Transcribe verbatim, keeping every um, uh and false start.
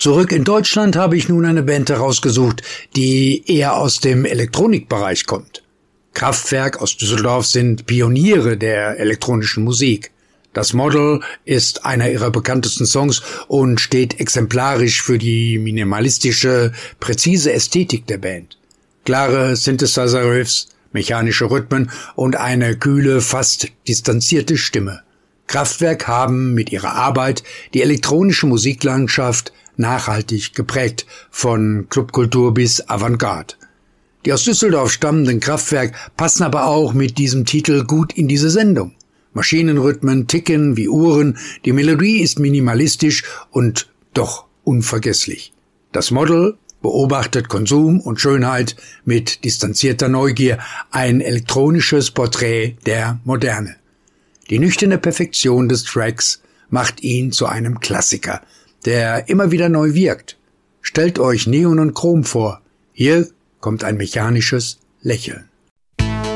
Zurück in Deutschland habe ich nun eine Band herausgesucht, die eher aus dem Elektronikbereich kommt. Kraftwerk aus Düsseldorf sind Pioniere der elektronischen Musik. Das Model ist einer ihrer bekanntesten Songs und steht exemplarisch für die minimalistische, präzise Ästhetik der Band. Klare Synthesizer-Riffs, mechanische Rhythmen und eine kühle, fast distanzierte Stimme. Kraftwerk haben mit ihrer Arbeit die elektronische Musiklandschaft nachhaltig geprägt, von Clubkultur bis Avantgarde. Die aus Düsseldorf stammenden Kraftwerk passen aber auch mit diesem Titel gut in diese Sendung. Maschinenrhythmen ticken wie Uhren, die Melodie ist minimalistisch und doch unvergesslich. Das Model beobachtet Konsum und Schönheit mit distanzierter Neugier, ein elektronisches Porträt der Moderne. Die nüchterne Perfektion des Tracks macht ihn zu einem Klassiker, der immer wieder neu wirkt. Stellt euch Neon und Chrom vor. Hier kommt ein mechanisches Lächeln.